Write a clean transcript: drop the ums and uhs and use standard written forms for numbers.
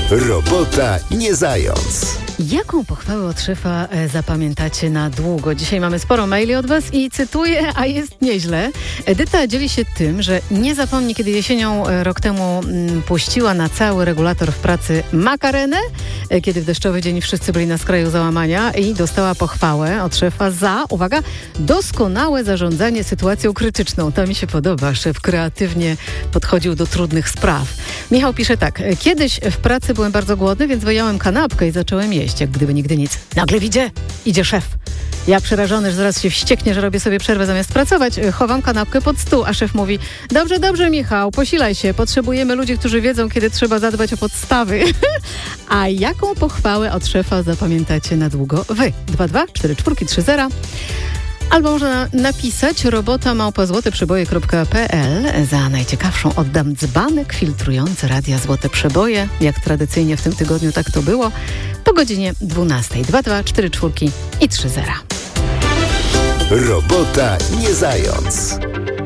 Robota nie zając. Jaką pochwałę od szefa zapamiętacie na długo? Dzisiaj mamy sporo maili od Was i cytuję, a jest nieźle. Edyta dzieli się tym, że nie zapomni, kiedy jesienią rok temu puściła na cały regulator w pracy makarenę, kiedy w deszczowy dzień wszyscy byli na skraju załamania i dostała pochwałę od szefa za, uwaga, doskonałe zarządzanie sytuacją krytyczną. To mi się podoba. Szef kreatywnie podchodził do trudnych spraw. Michał pisze tak. Kiedyś w pracy byłem bardzo głodny, więc wyjąłem kanapkę i zacząłem jeść. Jak gdyby nigdy nic. Nagle idzie szef. Ja przerażony, że zaraz się wścieknie, że robię sobie przerwę zamiast pracować, chowam kanapkę pod stół, a szef mówi: dobrze, Michał, posilaj się, potrzebujemy ludzi, którzy wiedzą, kiedy trzeba zadbać o podstawy. A jaką pochwałę od szefa zapamiętacie na długo wy? 224430. Albo można napisać robota@złoteprzyboje.pl. Za najciekawszą oddam dzbanek filtrujący Radia Złote Przeboje. Jak tradycyjnie w tym tygodniu tak to było. Po godzinie 12. 224430. Robota nie zając.